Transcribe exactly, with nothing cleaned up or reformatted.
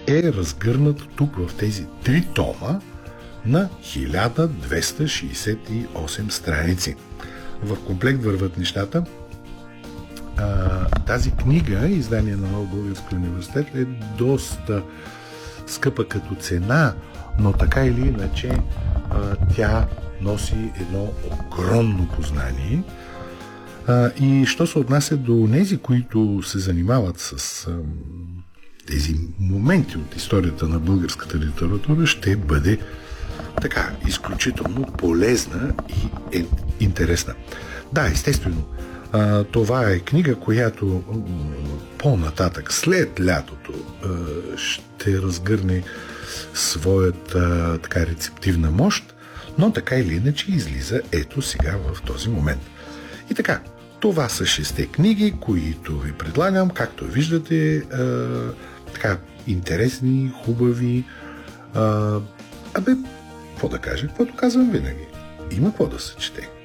е разгърнат тук в тези три тома на хиляда двеста шейсет и осем страници. В комплект върват нещата. А, тази книга, издание на Нов български университет, е доста скъпа като цена, но така или иначе а, тя носи едно огромно познание. А, и що се отнася до тези, които се занимават с а, тези моменти от историята на българската литература, ще бъде така изключително полезна и е интересна. Да, естествено, а, това е книга, която по-нататък, след лятото, а, ще разгърне своята така рецептивна мощ, но така или иначе излиза ето сега в този момент. И така, това са шесте книги, които ви предлагам, както виждате, а, така интересни, хубави. А, абе, какво да кажа? Каквото казвам винаги. Има какво да се чете.